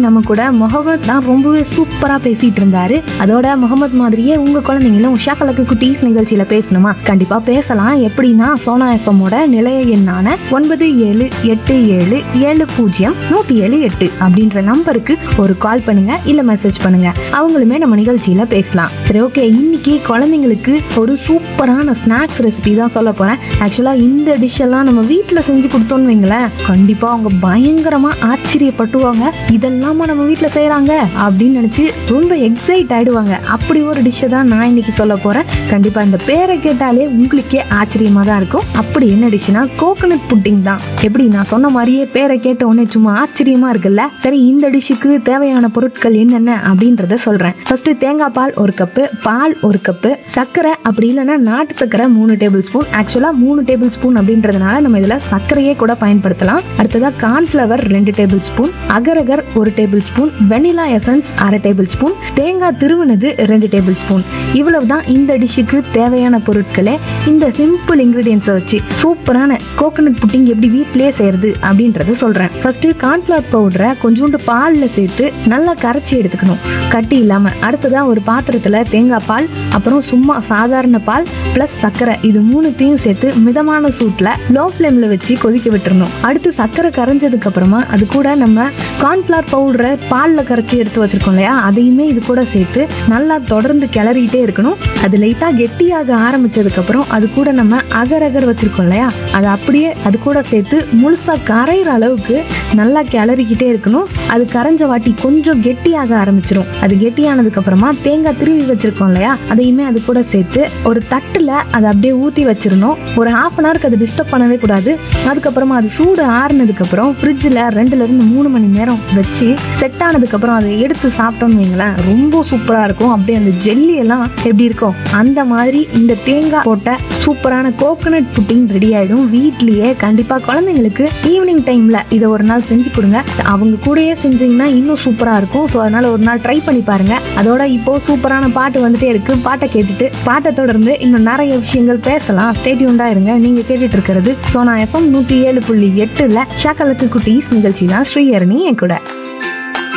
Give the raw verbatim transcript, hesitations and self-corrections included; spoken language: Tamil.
நம்ம கூட முகமது தான் ரொம்பவே சூப்பரா பேசிட்டு இருந்தாரு. அதோட முகமது மாதிரியே உங்க குழந்தைங்களும் ஷாக்கலக்கு குட்டீஸ் நிகழ்ச்சியில பேசணுமா? கண்டிப்பா பேசலாம். எப்படின்னா சோனா எஃப்எம்மோட நிலைய எண்ணான ஒன்பது ஏழு எட்டு ஏழு ஏழு பூஜ்ஜியம் நூத்தி ஏழு எட்டு அப்படின்ற நம்பருக்கு ஒரு கால் பண்ணுங்க, இல்ல மெசேஜ் பண்ணுங்க. அவங்களுமே நம்ம நிகழ்ச்சியில பேசலாம். சரி, ஓகே. இன்னைக்கு குழந்தைங்களுக்கு ஒரு சூப்பரான ஸ்நாக்ஸ் ரெசிபி தான் சொல்ல போறேன். ஆக்சுவலா இந்த டிஷ் எல்லாம் நம்ம வீட்டுல செஞ்சு கொடுத்தோம்னு வைங்களேன், கண்டிப்பா அவங்க பயங்கரமா ஆச்சரியப்பட்டுவாங்க. இதெல்லாமா நம்ம வீட்டுல செய்யறாங்க அப்படின்னு நினைச்சு ரொம்ப எக்ஸைட் ஆயிடுவாங்க. அப்படி ஒரு டிஷ்ஷை தான் நான் இன்னைக்கு சொல்ல போறேன். கண்டிப்பா இந்த பேரை கேட்டாலே உங்களுக்கே ஆச்சரியமா தான் இருக்கும். அப்படி என்ன டிஷ்னா கோகனட் புட்டிங் தான். எப்படி நான் சொன்ன மாதிரியே பேரை கேட்ட உடனே சும்மா ஆச்சரியமா இருக்குல்ல? சரி, இந்த டிஷ்ஷுக்கு தேவையான பொருட்கள் என்னென்ன அப்படின்றத சொல்றேன். ஃபர்ஸ்ட் தேங்காய் பால் ஒரு கப்பு, பால் ஒரு கப்பு, சர்க்கரை அப்படி இல்லைன்னா நாட்டு சர்க்கரை மூணு டேபிள் ஸ்பூன். ஆக்சுவலா மூணு டேபிள் ஸ்பூன் அப்படின்றதுனால நம்ம இதுல சர்க்கரையே கூட பயன்படுத்தலாம். அடுத்ததா கார்ன்ஃபிளவர் ரெண்டு டேபிள் ஸ்பூன், அகரகர் ஒரு டேபிள் ஸ்பூன், வெனிலா எசன்ஸ் அரை டேபிள் ஸ்பூன், தேங்காய் திருவுனது ரெண்டு டேபிள் ஸ்பூன். இவ்வளவுதான் இந்த டிஷ்ஷுக்கு தேவையான பொருட்களே. இந்த சிம்பிள் இன்கிரீடியன்ஸை வச்சு சூப்பரான கோகனட் புட்டிங் எப்படி வீட்டிலேயே செய்யறது அப்படின்றத சொல்றேன். ஃபர்ஸ்ட் கார்ன்ஃபிளவர் பவுடரை கொஞ்சோண்டு பால்ல சேர்த்து நல்லா கரைச்சி எடுத்துக்கணும், கட்டி இல்லாம. அடுத்ததா ஒரு பாத்திரத்துல தேங்காய் பால், அப்புறம் சும்மா சாதாரண பால் பிளஸ் சர்க்கரை, இது மூணுத்தையும் சேர்த்து மிதமான சூட்ல லோ ஃப்ளேம்ல வச்சு கொதிக்க விட்டுறணும். அடுத்து சர்க்கரை கரைஞ்சதுக்கு அப்புறமா அது கூட நம்ம கார்ன்ஃபிளவர் பவுடரை பால்ல கரைச்சி எடுத்து வச்சிருக்கோம் இல்லையா, அதையுமே இது கூட சேர்த்து நல்லா தொடர்ந்து கிளறிட்டே இருக்கணும். அது லைட்டா கெட்டியாக ஆரம்பிச்சதுக்கு அப்புறம் அது கூட நம்ம அகர் அகர் வச்சிருக்கோம் இல்லையா, அதை அப்படியே அது கூட சேர்த்து முழுசா கரையிற அளவுக்கு நல்லா கிளறிக்கிட்டே இருக்கணும். அது கரைஞ்ச வாட்டி கொஞ்சம் கெட்டியாக ஆரம்பிச்சிடும். அது கெட்டியானதுக்கு அப்புறமா தேங்காய் திருவி வச்சிருக்கோம் இல்லையா, அதையுமே அது கூட சேர்த்து ஒரு தட்டுல அதை அப்படியே ஊத்தி வச்சிடணும். ஒரு ஹாஃப் அன் ஹவருக்கு அது டிஸ்டர்ப் பண்ணவே கூடாது. அதுக்கப்புறமா அது சூடு ஆறுனதுக்கு அப்புறம் ஃப்ரிட்ஜில் ரெண்டுல இருந்து மூணு மணி நேரம் வச்சு செட் ஆனதுக்கு அப்புறம் அதை எடுத்து சாப்பிட்டோம்னு வைங்களேன், ரொம்ப சூப்பரா இருக்கும். அப்படியே அந்த ஜெல்லி எல்லாம் எப்படி இருக்கும் அந்த மாதிரி இந்த தேங்காய் போட்ட சூப்பரான கோகனட் புட்டிங் ரெடி ஆயிடும் வீட்லயே. கண்டிப்பா குழந்தைங்களுக்கு ஈவினிங் டைம்ல இதை ஒரு நாள் செஞ்சு கொடுங்க. அவங்க கூடயே செஞ்சீங்கன்னா இன்னும் சூப்பரா இருக்கும். ஸோ அதனால ஒரு நாள் ட்ரை பண்ணி பாருங்க. அதோட இப்போ சூப்பரான பாட்டு வந்துட்டே இருக்கு. பாட்டை கேட்டுட்டு பாட்டை தொடர்ந்து இன்னும் நிறைய விஷயங்கள் பேசலாம். ஸ்டே டியூன்டா இருங்க. நீங்க கேட்டுட்டு இருக்கிறது சோனா எஃப்எம் நூத்தி ஏழு புள்ளி எட்டுல ஷாக்கலக்கு குட்டீஸ் நிகழ்ச்சி தான். ஸ்ரீஹரணி என் கூட.